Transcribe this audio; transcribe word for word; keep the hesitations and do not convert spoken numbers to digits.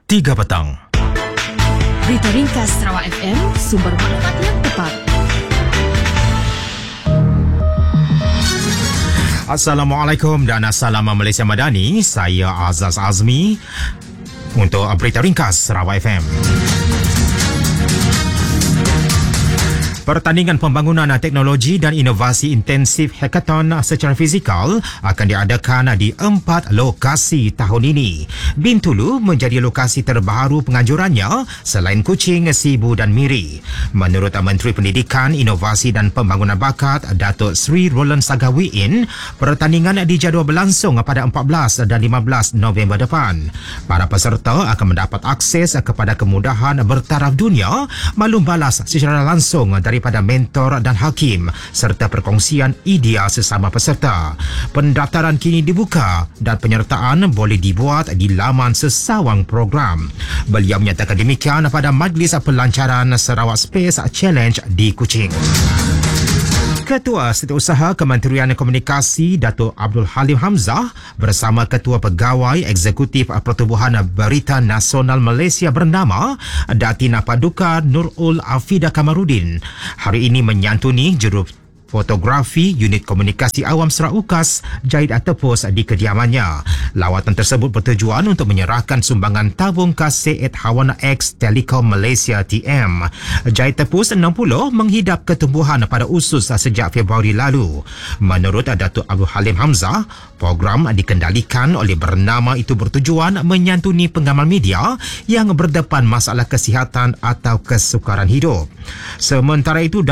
tiga petang. Berita ringkas Sarawak F M, sumber maklumat yang tepat. Assalamualaikum dan Assalam Malaysia Madani. Saya Azaz Azmi untuk Berita Ringkas Sarawak F M. Pertandingan pembangunan teknologi dan inovasi intensif hackathon secara fizikal akan diadakan di empat lokasi tahun ini. Bintulu menjadi lokasi terbaru penganjurannya selain Kuching, Sibu dan Miri. Menurut Menteri Pendidikan, Inovasi dan Pembangunan Bakat Datuk Sri Roland Sagawiin, pertandingan dijadual berlangsung pada empat belas dan lima belas November depan. Para peserta akan mendapat akses kepada kemudahan bertaraf dunia, maklum balas secara langsung dari daripada mentor dan hakim serta perkongsian idea sesama peserta. Pendaftaran kini dibuka dan penyertaan boleh dibuat di laman sesawang program. Beliau menyatakan demikian pada Majlis Pelancaran Sarawak Space Challenge di Kuching. Ketua Setiausaha Kementerian Komunikasi Datuk Abdul Halim Hamzah bersama Ketua Pegawai Eksekutif Pertubuhan Berita Nasional Malaysia bernama Datin Paduka Nurul Afida Kamarudin hari ini menyantuni juru fotografi Unit Komunikasi Awam Sarawak UKAS Jahid Atepus di kediamannya. Lawatan tersebut bertujuan untuk menyerahkan sumbangan tabung kas Syed Hawana X Telekom Malaysia T M. Jahid Atepus enam puluh menghidap ketumbuhan pada usus sejak Februari lalu. Menurut Datuk Abdul Halim Hamzah, program dikendalikan oleh bernama itu bertujuan menyantuni pengamal media yang berdepan masalah kesihatan atau kesukaran hidup. Sementara itu,